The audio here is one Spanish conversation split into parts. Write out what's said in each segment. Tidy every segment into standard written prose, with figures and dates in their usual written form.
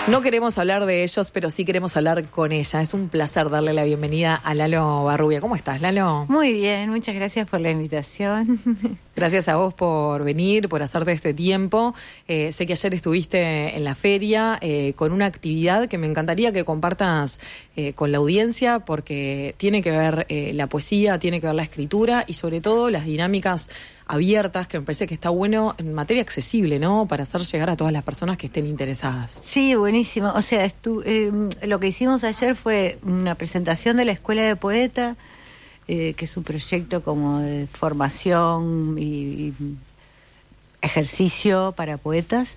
No queremos hablar de ellos, pero sí queremos hablar con ella. Es un placer darle la bienvenida a Lalo Barrubia. ¿Cómo estás, Lalo? Muy bien, muchas gracias por la invitación. Gracias a vos por venir, por hacerte este tiempo. Sé que ayer estuviste en la feria con una actividad que me encantaría que compartas con la audiencia, porque tiene que ver la poesía, tiene que ver la escritura y sobre todo las dinámicas abiertas, que me parece que está bueno en materia accesible, ¿no? Para hacer llegar a todas las personas que estén interesadas. Sí, buenísimo. O sea, lo que hicimos ayer fue una presentación de la Escuela de Poeta, que es un proyecto como de formación y ejercicio para poetas.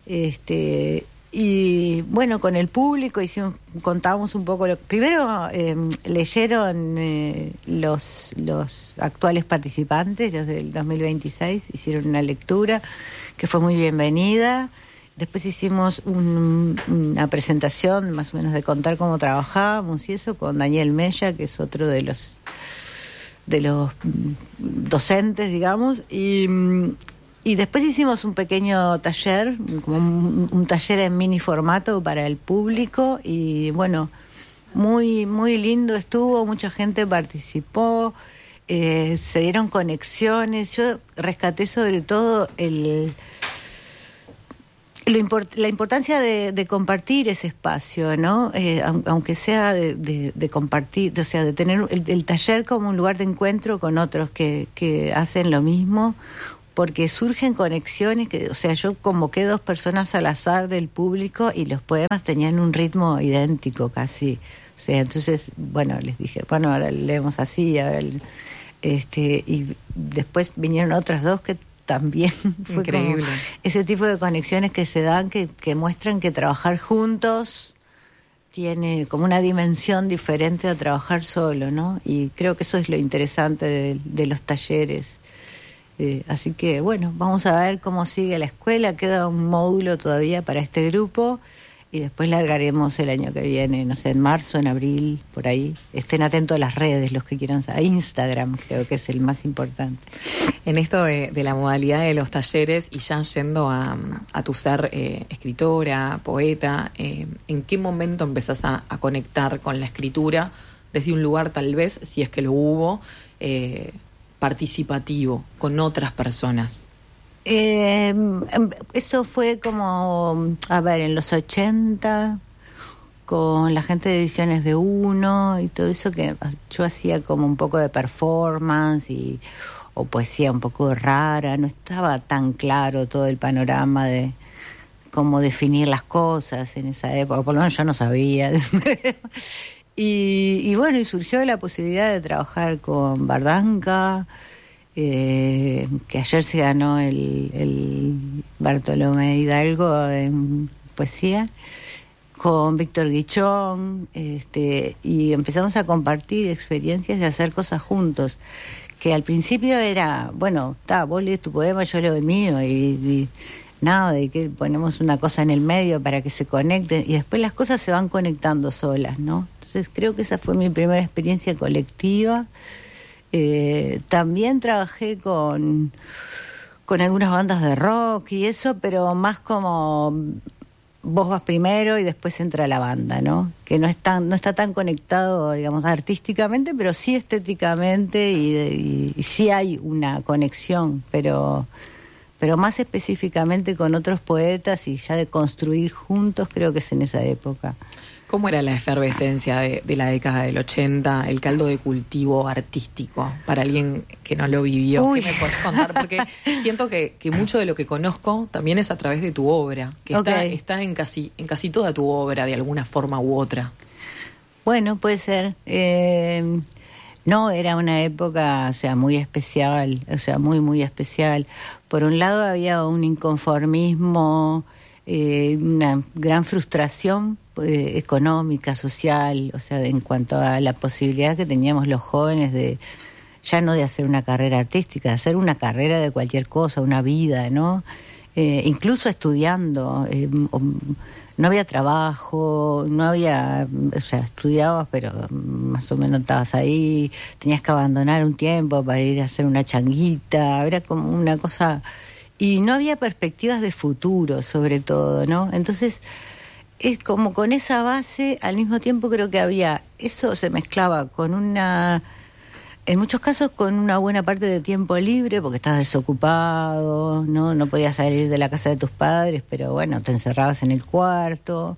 Y bueno, con el público contábamos un poco. Primero leyeron los actuales participantes, los del 2026, hicieron una lectura que fue muy bienvenida. Después hicimos una presentación más o menos de contar cómo trabajábamos y eso con Daniel Mella, que es otro de los docentes, digamos, y después hicimos un pequeño taller, como un taller en mini formato para el público, y bueno, muy, muy lindo estuvo, mucha gente participó, se dieron conexiones. Yo rescaté sobre todo la importancia de compartir ese espacio, ¿no? Aunque sea de compartir, o sea, de tener el taller como un lugar de encuentro con otros que hacen lo mismo, porque surgen conexiones, o sea, yo convoqué 2 personas al azar del público y los poemas tenían un ritmo idéntico casi. O sea, entonces, bueno, les dije, bueno, ahora leemos así, ahora y después vinieron otras 2 que también fue increíble. Como ese tipo de conexiones que se dan, que muestran que trabajar juntos tiene como una dimensión diferente a trabajar solo, ¿no? Y creo que eso es lo interesante de los talleres. Así que bueno, vamos a ver cómo sigue la escuela. Queda un módulo todavía para este grupo y después largaremos el año que viene, no sé, en marzo, en abril, por ahí. Estén atentos a las redes, los que quieran saber. A Instagram creo que es el más importante. En esto de la modalidad de los talleres, y ya yendo a tu ser escritora, poeta, ¿en qué momento empezás a conectar con la escritura desde un lugar, tal vez, si es que lo hubo, participativo, con otras personas? Eso fue como, a ver, en los 80, con la gente de Ediciones de Uno y todo eso, que yo hacía como un poco de performance o poesía un poco rara. No estaba tan claro todo el panorama de cómo definir las cosas en esa época, por lo menos yo no sabía. Y bueno, y surgió la posibilidad de trabajar con Bardanca, que ayer se ganó el Bartolomé Hidalgo en poesía, con Víctor Guichón, y empezamos a compartir experiencias de hacer cosas juntos, que al principio era, bueno, vos lees tu poema, yo leo el mío, y nada, de que ponemos una cosa en el medio para que se conecten, y después las cosas se van conectando solas, ¿no? Entonces creo que esa fue mi primera experiencia colectiva. También trabajé con algunas bandas de rock y eso, pero más como vos vas primero y después entra la banda, ¿no? Que no está tan conectado, digamos, artísticamente, pero sí estéticamente y sí hay una conexión, pero más específicamente con otros poetas y ya de construir juntos, creo que es en esa época. ¿Cómo era la efervescencia de la década del 80, el caldo de cultivo artístico, para alguien que no lo vivió? Uy. ¿Qué me podés contar? Porque siento que mucho de lo que conozco también es a través de tu obra, que está en casi toda tu obra, de alguna forma u otra. Bueno, puede ser. No, era una época, o sea, muy especial, o sea, muy, muy especial. Por un lado había un inconformismo, una gran frustración económica, social, o sea, en cuanto a la posibilidad que teníamos los jóvenes de, ya no de hacer una carrera artística, de hacer una carrera de cualquier cosa, una vida, ¿no? Incluso estudiando, no había trabajo, no había, o sea, estudiabas, pero más o menos estabas ahí, tenías que abandonar un tiempo para ir a hacer una changuita, era como una cosa, y no había perspectivas de futuro, sobre todo, ¿no? Entonces, es como con esa base, al mismo tiempo creo que había, eso se mezclaba con en muchos casos con una buena parte de tiempo libre, porque estás desocupado, no podías salir de la casa de tus padres, pero bueno, te encerrabas en el cuarto,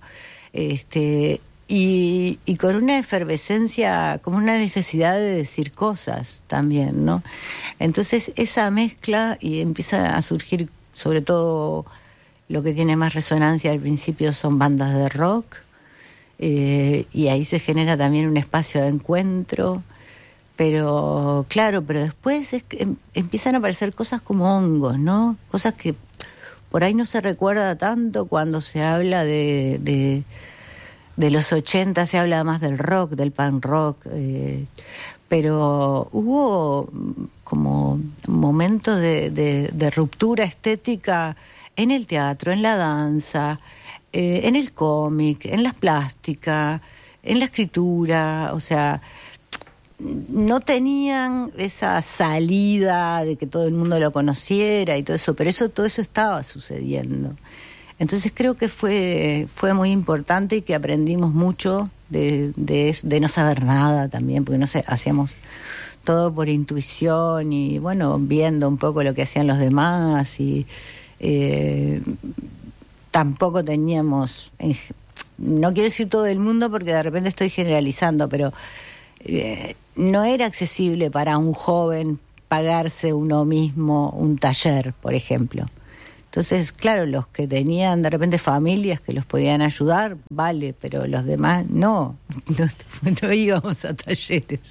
y con una efervescencia, como una necesidad de decir cosas también, ¿no? Entonces esa mezcla, y empieza a surgir, sobre todo lo que tiene más resonancia al principio son bandas de rock, y ahí se genera también un espacio de encuentro. Pero después empiezan a aparecer cosas como hongos, ¿no? Cosas que por ahí no se recuerda tanto cuando se habla de los 80, se habla más del rock, del punk rock, pero hubo como momentos de ruptura estética en el teatro, en la danza, en el cómic, en las plásticas, en la escritura, o sea, no tenían esa salida de que todo el mundo lo conociera y todo eso, pero todo eso estaba sucediendo. Entonces creo que fue muy importante y que aprendimos mucho de no saber nada también, porque no sé, hacíamos todo por intuición y bueno, viendo un poco lo que hacían los demás y tampoco teníamos, no quiero decir todo el mundo porque de repente estoy generalizando, pero no era accesible para un joven pagarse uno mismo un taller, por ejemplo. Entonces, claro, los que tenían de repente familias que los podían ayudar, vale, pero los demás no íbamos a talleres.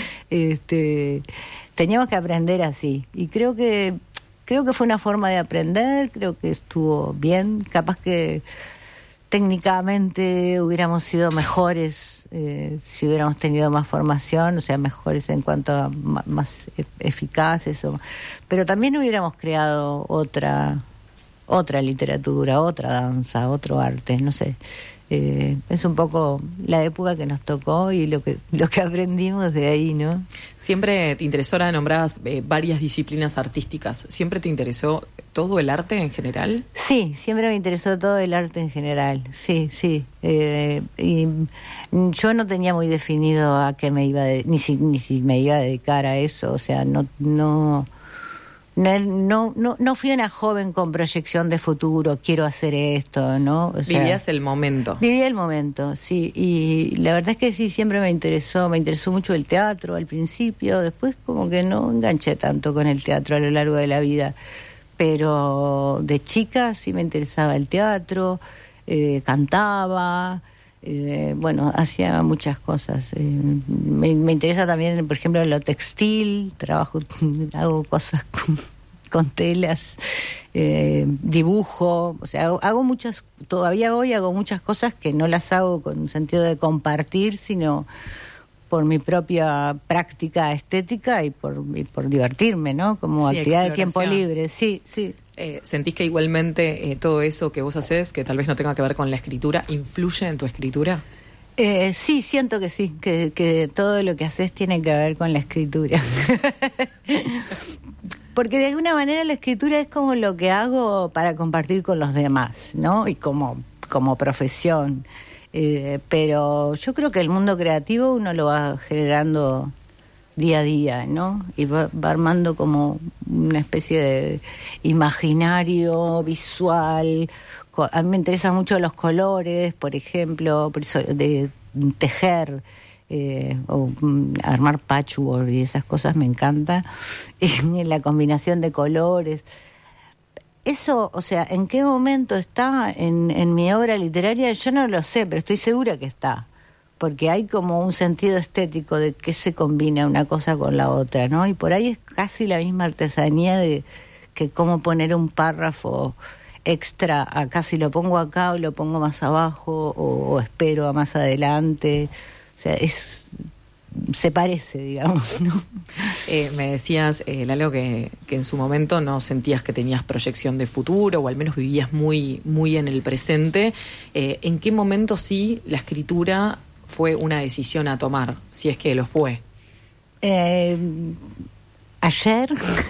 Teníamos que aprender así. Y creo que fue una forma de aprender, creo que estuvo bien, capaz que técnicamente hubiéramos sido mejores si hubiéramos tenido más formación, o sea, mejores en cuanto a más eficaces, pero también hubiéramos creado otra literatura, otra danza, otro arte, no sé. Es un poco la época que nos tocó y lo que aprendimos de ahí, ¿no? Siempre te interesó, ahora nombrabas varias disciplinas artísticas. ¿Siempre te interesó todo el arte en general? Sí, siempre me interesó todo el arte en general, sí. Y yo no tenía muy definido a qué me iba ni si me iba a dedicar a eso, o sea, no fui una joven con proyección de futuro, quiero hacer esto, ¿no? O sea, vivías el momento. Vivía el momento, sí, y la verdad es que sí, siempre me interesó mucho el teatro al principio, después como que no enganché tanto con el teatro a lo largo de la vida, pero de chica sí me interesaba el teatro, cantaba, bueno, hacía muchas cosas. Me interesa también, por ejemplo, lo textil, hago cosas con telas, dibujo, o sea, hago muchas, todavía hoy hago muchas cosas que no las hago con un sentido de compartir, sino por mi propia práctica estética y por divertirme, ¿no? Como actividad de tiempo libre, sí. ¿Sentís que igualmente todo eso que vos hacés, que tal vez no tenga que ver con la escritura, influye en tu escritura? Sí, siento que sí, que todo lo que haces tiene que ver con la escritura. Porque de alguna manera la escritura es como lo que hago para compartir con los demás, ¿no? Y como profesión. Pero yo creo que el mundo creativo uno lo va generando día a día, ¿no? Y va armando como una especie de imaginario visual. A mí me interesan mucho los colores, por ejemplo, de tejer, o armar patchwork y esas cosas me encanta. La combinación de colores. Eso, o sea, ¿en qué momento está en mi obra literaria? Yo no lo sé, pero estoy segura que está. Porque hay como un sentido estético de que se combina una cosa con la otra, ¿no? Y por ahí es casi la misma artesanía de que cómo poner un párrafo extra acá, si lo pongo acá o lo pongo más abajo o espero a más adelante. O sea, se parece, digamos, ¿no? Me decías, Lalo, que en su momento no sentías que tenías proyección de futuro, o al menos vivías muy, muy en el presente. ¿En qué momento sí la escritura fue una decisión a tomar, si es que lo fue? Ayer.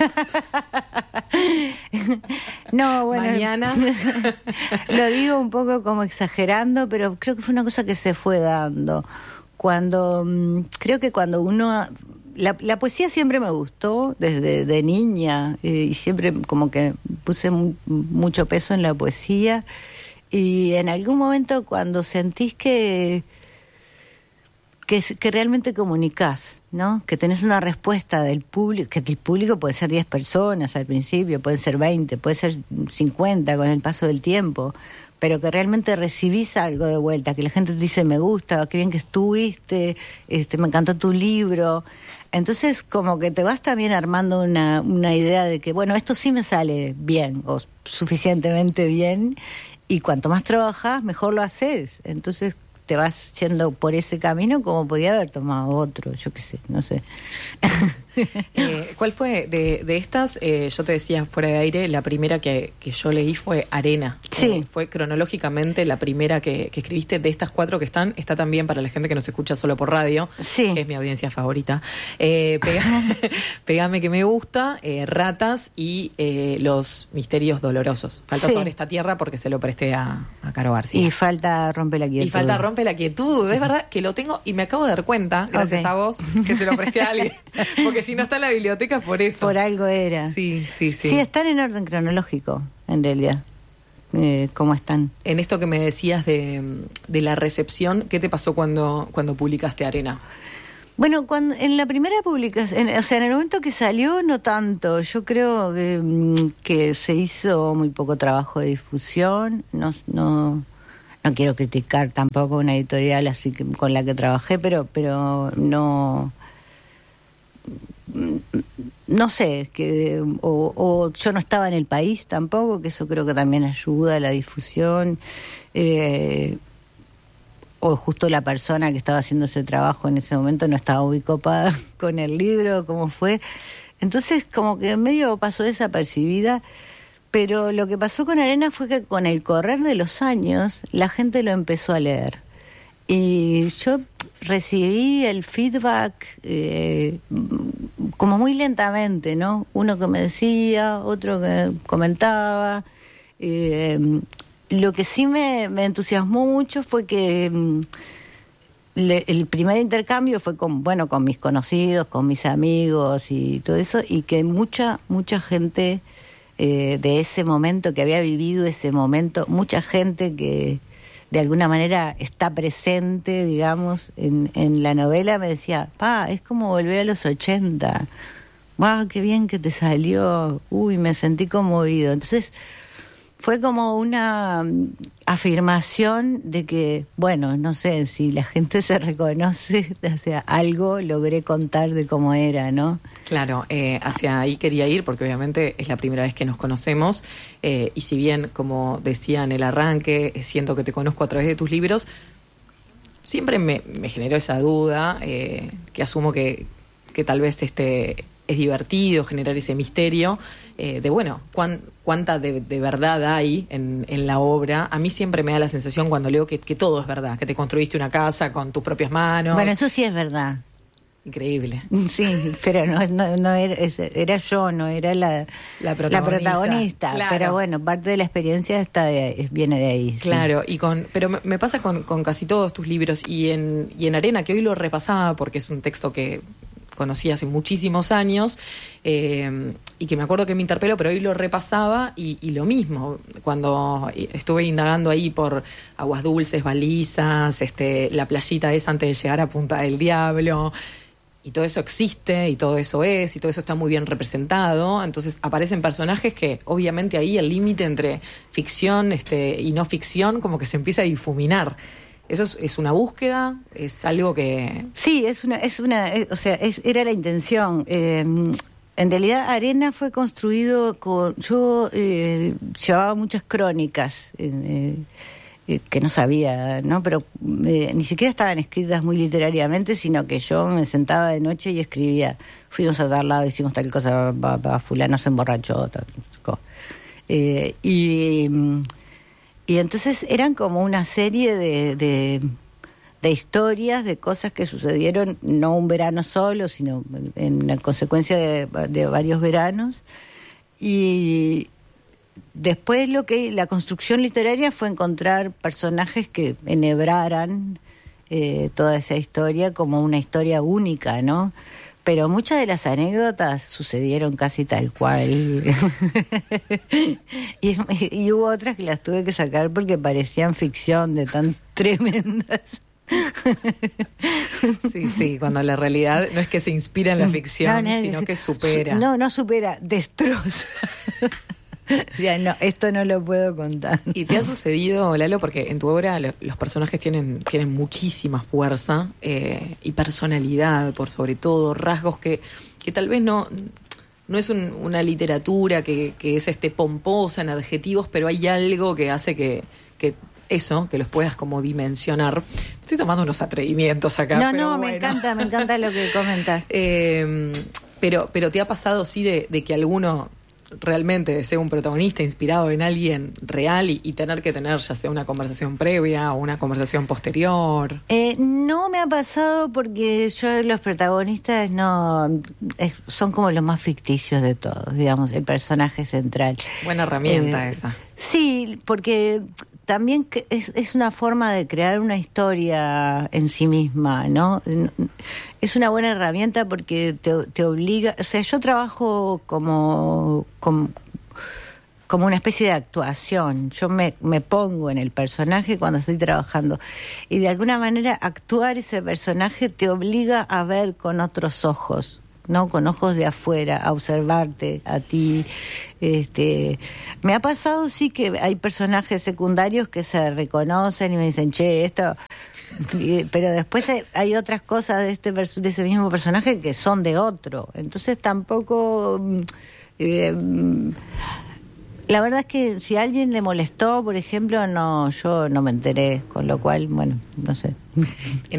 No, bueno. Mañana. Lo digo un poco como exagerando, pero creo que fue una cosa que se fue dando. Creo que cuando uno... La poesía siempre me gustó desde de niña, y siempre como que puse mucho peso en la poesía. Y en algún momento cuando sentís que realmente comunicás, ¿no? Que tenés una respuesta del público, que el público puede ser 10 personas al principio, puede ser 20, puede ser 50 con el paso del tiempo, pero que realmente recibís algo de vuelta, que la gente te dice me gusta, qué bien que estuviste, me encantó tu libro. Entonces como que te vas también armando una idea de que, bueno, esto sí me sale bien o suficientemente bien, y cuanto más trabajas, mejor lo haces. Entonces te vas yendo por ese camino como podía haber tomado otro, yo qué sé, no sé. ¿Cuál fue de estas? Yo te decía fuera de aire, la primera que yo leí fue Arena. Sí. Fue cronológicamente la primera que escribiste. De estas 4 que está también para la gente que nos escucha solo por radio, sí, que es mi audiencia favorita. Pegame que me gusta, Ratas y Los misterios dolorosos. Falta sí. Sobre esta tierra porque se lo presté a Caro García. Y falta Rompe la quietud. Y falta Rompe la quietud. Es verdad que lo tengo y me acabo de dar cuenta, gracias a vos, que se lo presté a alguien. Porque si no está en la biblioteca, por eso. Por algo era. Sí. Sí, están en orden cronológico, en realidad. ¿Cómo están? En esto que me decías de la recepción, ¿qué te pasó cuando publicaste Arena? Bueno, en la primera publicación, o sea, en el momento que salió, no tanto. Yo creo que se hizo muy poco trabajo de difusión. No quiero criticar tampoco una editorial así que con la que trabajé, pero no sé, o yo no estaba en el país tampoco, que eso creo que también ayuda a la difusión, o justo la persona que estaba haciendo ese trabajo en ese momento no estaba muy copada con el libro, cómo fue. Entonces como que medio pasó desapercibida, pero lo que pasó con Arena fue que con el correr de los años la gente lo empezó a leer. Y yo recibí el feedback como muy lentamente, ¿no? Uno que me decía, otro que comentaba. Lo que sí me entusiasmó mucho fue que el primer intercambio fue con mis conocidos, con mis amigos y todo eso, y que mucha gente de ese momento, que había vivido ese momento, mucha gente que de alguna manera está presente, digamos, en la novela, me decía, es como volver a los 80. Qué bien que te salió. Uy, me sentí conmovido. Entonces, fue como una afirmación de que, bueno, no sé, si la gente se reconoce, o sea, algo logré contar de cómo era, ¿no? Claro, hacia ahí quería ir porque obviamente es la primera vez que nos conocemos, y si bien, como decía en el arranque, siento que te conozco a través de tus libros, siempre me generó esa duda, que asumo que tal vez es divertido generar ese misterio de, bueno, cuánta de verdad hay en la obra. A mí siempre me da la sensación cuando leo que todo es verdad, que te construiste una casa con tus propias manos. Bueno, eso sí es verdad. Increíble. Sí, pero no era yo, no era la protagonista. Claro. Pero bueno, parte de la experiencia viene de ahí. Claro, sí. Pero me pasa con casi todos tus libros y en Arena, que hoy lo repasaba porque es un texto que conocí hace muchísimos años, y que me acuerdo que me interpeló, pero hoy lo repasaba y lo mismo, cuando estuve indagando ahí por Aguas Dulces, Balizas, la playita esa antes de llegar a Punta del Diablo, y todo eso existe, y todo eso y todo eso está muy bien representado. Entonces aparecen personajes que obviamente ahí el límite entre ficción y no ficción como que se empieza a difuminar. ¿Eso es una búsqueda? ¿Es algo que...? Sí, era la intención. En realidad Arena fue construido yo llevaba muchas crónicas que no sabía, ¿no? Pero ni siquiera estaban escritas muy literariamente, sino que yo me sentaba de noche y escribía, fuimos a tal lado, hicimos tal cosa, fulano se emborrachó, tal cosa. Y entonces eran como una serie de historias, de cosas que sucedieron, no un verano solo, sino en la consecuencia de varios veranos. Y después la construcción literaria fue encontrar personajes que enhebraran toda esa historia como una historia única, ¿no? Pero muchas de las anécdotas sucedieron casi tal cual. y hubo otras que las tuve que sacar porque parecían ficción de tan tremendas. Sí, cuando la realidad no es que se inspira en la ficción, sino que supera. No supera, destroza. Ya, no, esto no lo puedo contar. ¿Y te ha sucedido, Lalo, porque en tu obra los personajes tienen muchísima fuerza y personalidad, por sobre todo, rasgos que tal vez no es una literatura que es pomposa en adjetivos, pero hay algo que hace que los puedas como dimensionar. Estoy tomando unos atrevimientos acá. No, bueno. me encanta lo que comentas. Pero te ha pasado, sí, de que alguno realmente sea un protagonista inspirado en alguien real y tener que tener ya sea una conversación previa o una conversación posterior. No me ha pasado porque los protagonistas son como los más ficticios de todos, digamos, el personaje central. Buena herramienta esa. Sí, porque también es una forma de crear una historia en sí misma, ¿no? Es una buena herramienta porque te obliga... O sea, yo trabajo como una especie de actuación. Yo me pongo en el personaje cuando estoy trabajando. Y de alguna manera actuar ese personaje te obliga a ver con otros ojos, ¿no? Con ojos de afuera, a observarte a ti. Me ha pasado, sí, que hay personajes secundarios que se reconocen y me dicen, che, esto... Pero después hay otras cosas de ese mismo personaje que son de otro. Entonces tampoco... la verdad es que si a alguien le molestó, por ejemplo, yo no me enteré, con lo cual, bueno, no sé.